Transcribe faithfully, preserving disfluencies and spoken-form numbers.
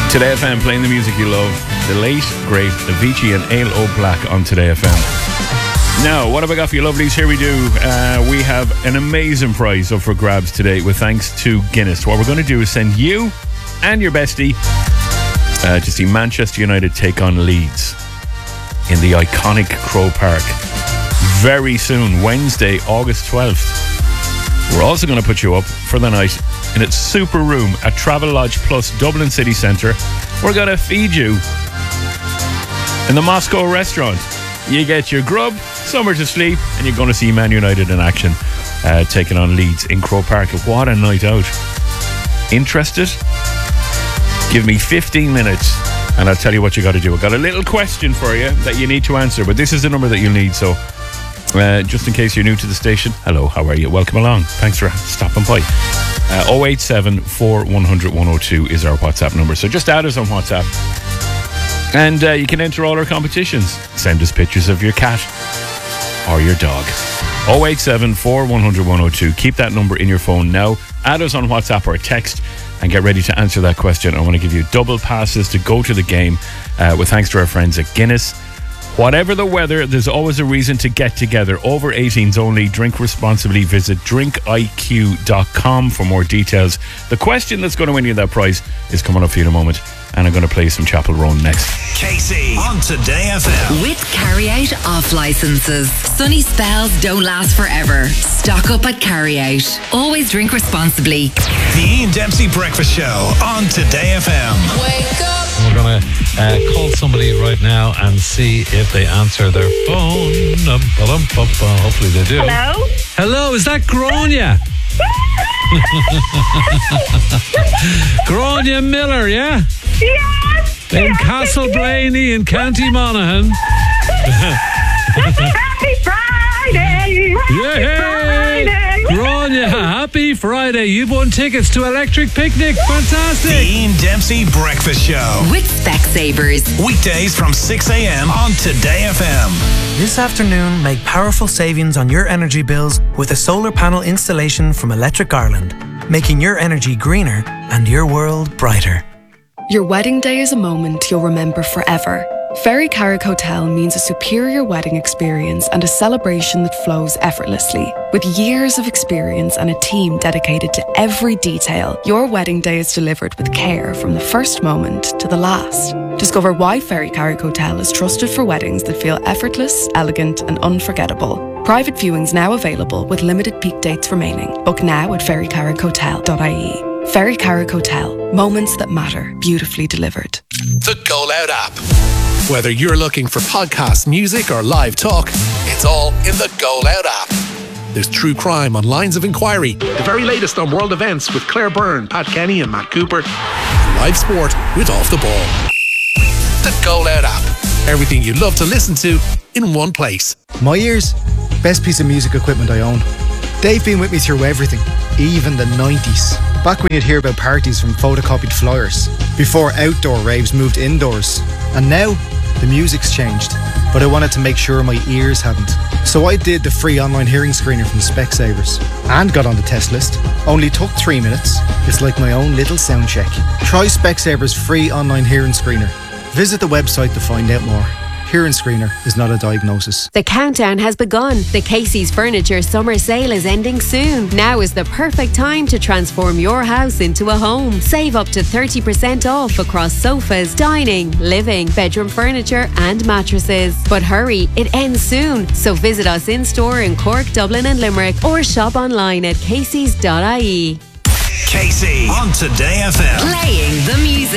Today F M, playing the music you love. The late, great Avicii and Ale O'Black on Today F M. Now, what have I got for you lovelies? Here we do. Uh, we have an amazing prize up for grabs today with thanks to Guinness. What we're going to do is send you and your bestie uh, to see Manchester United take on Leeds in the iconic Croke Park very soon, Wednesday, August twelfth. We're also going to put you up for the night in its super room at Travelodge Plus Dublin City Centre. We're going to feed you in the Moscow restaurant. You get your grub, somewhere to sleep, and you're going to see Man United in action uh, taking on Leeds in Croke Park. What a night out. Interested? Give me fifteen minutes and I'll tell you what you got to do. I've got a little question for you that you need to answer, but this is the number that you'll need, so uh, just in case you're new to the station, hello, how are you? Welcome along. Thanks for stopping by. Uh, oh eight seven, four one zero zero, one oh two is our WhatsApp number, so just add us on WhatsApp. And uh, you can enter all our competitions. Send us pictures of your cat or your dog. oh eight seven, four one zero zero, one oh two. Keep that number in your phone now. Add us on WhatsApp or text and get ready to answer that question. I want to give you double passes to go to the game uh, with thanks to our friends at Guinness. Whatever the weather, there's always a reason to get together. Over eighteens only. Drink responsibly. Visit drink I Q dot com for more details. The question that's going to win you that prize is coming up for you in a moment. And I'm going to play some Chapel Roan next. Casey on Today F M. With Carry Out off licenses. Sunny spells don't last forever. Stock up at Carry Out. Always drink responsibly. The Ian Dempsey Breakfast Show on Today F M. Wake up. We're going to uh, call somebody right now and see if they answer their phone. Um, ba-dum, ba-ba. Hopefully they do. Hello? Hello, is that Grania? Grania Miller, yeah? Yes! In yes, Castleblaney in County Monaghan. Happy Friday! Happy Yay! Friday! Grania, happy Friday. You've won tickets to Electric Picnic. Fantastic. The Ian Dempsey Breakfast Show. With Specsavers. Weekdays from six a.m. on Today F M. This afternoon, make powerful savings on your energy bills with a solar panel installation from Electric Ireland, making your energy greener and your world brighter. Your wedding day is a moment you'll remember forever. Ferry Carrick Hotel means a superior wedding experience and a celebration that flows effortlessly. With years of experience and a team dedicated to every detail, your wedding day is delivered with care from the first moment to the last. Discover why Ferry Carrick Hotel is trusted for weddings that feel effortless, elegant and unforgettable. Private viewings now available with limited peak dates remaining. Book now at ferry carrick hotel dot I E. Ferry Carrick Hotel. Moments that matter, beautifully delivered. The Go Loud app. Whether you're looking for podcast, music or live talk, it's all in the Go Loud app. There's true crime on Lines of Inquiry, the very latest on world events with Claire Byrne, Pat Kenny and Matt Cooper, and live sport with Off the Ball. The Go Loud app. Everything you love to listen to in one place. My ears, best piece of music equipment I own. They've been with me through everything, even the nineties. Back when you'd hear about parties from photocopied flyers, before outdoor raves moved indoors. And now, the music's changed, but I wanted to make sure my ears hadn't. So I did the free online hearing screener from Specsavers and got on the test list. Only took three minutes. It's like my own little sound check. Try Specsavers free online hearing screener. Visit the website to find out more. Hearing screener is not a diagnosis. The countdown has begun. The Casey's Furniture summer sale is ending soon. Now is the perfect time to transform your house into a home. Save up to thirty percent off across sofas, dining, living, bedroom furniture and mattresses. But hurry, it ends soon. So visit us in store in Cork, Dublin and Limerick or shop online at caseys dot I E. Casey on Today F M. Playing the music.